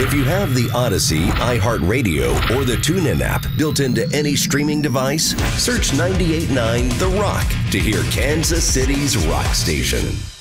If you have the Odyssey, iHeartRadio, or the TuneIn app built into any streaming device, search 98.9 The Rock to hear Kansas City's rock station.